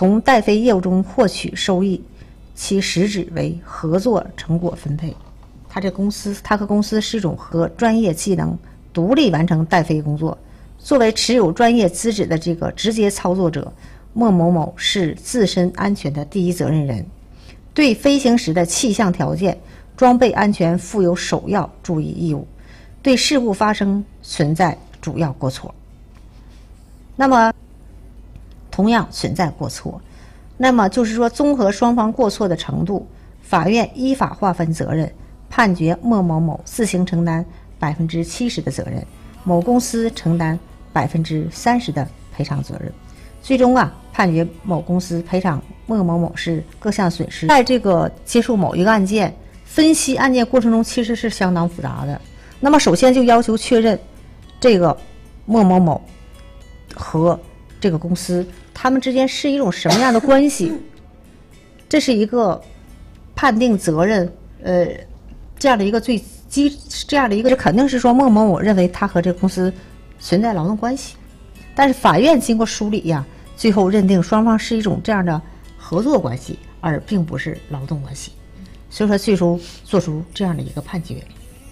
从代飞业务中获取收益，其实质为合作成果分配。他和公司是一种和专业技能独立完成代飞工作。作为持有专业资质的这个直接操作者，莫某某是自身安全的第一责任人，对飞行时的气象条件、装备安全负有首要注意义务，对事故发生存在主要过错。那么同样存在过错，那么就是说综合双方过错的程度，法院依法划分责任，判决莫某某自行承担70%的责任，某公司承担30%的赔偿责任。最终判决某公司赔偿莫某某是各项损失。在这个接触某一个案件，分析案件过程中其实是相当复杂的。那么首先就要求确认这个莫某某和这个公司他们之间是一种什么样的关系，这是一个判定责任这样的一个这肯定是说莫某某认为他和这个公司存在劳动关系，但是法院经过梳理最后认定双方是一种这样的合作关系，而并不是劳动关系，所以说最终做出这样的一个判决。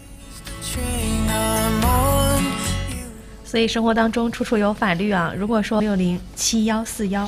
所以生活当中处处有法律如果说607141，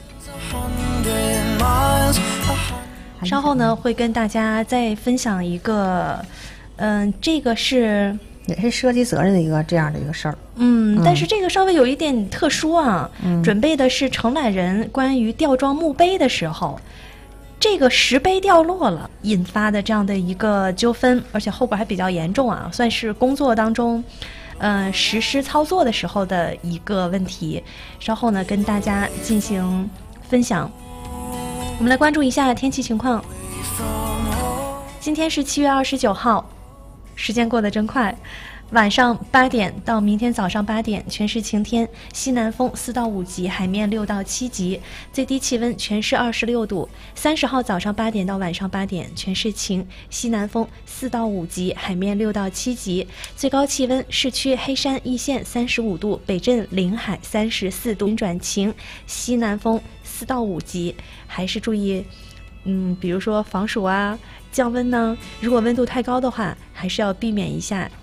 稍后呢会跟大家再分享一个，这个是也是涉及责任的一个这样的一个事儿。 但是这个稍微有一点特殊准备的是承揽人关于吊装墓碑的时候，这个石碑掉落了引发的这样的一个纠纷，而且后果还比较严重算是工作当中实施操作的时候的一个问题，稍后呢跟大家进行分享。我们来关注一下天气情况。今天是7月29号，时间过得真快。晚上8点到明天早上8点，全市晴天，西南风4到5级，海面6到7级，最低气温全市26度。30号早上8点到晚上8点，全市晴，西南风4到5级，海面6到7级，最高气温市区黑山易县35度，北镇临海34度，转晴，西南风4到5级，还是注意比如说防暑降温呢，如果温度太高的话，还是要避免一下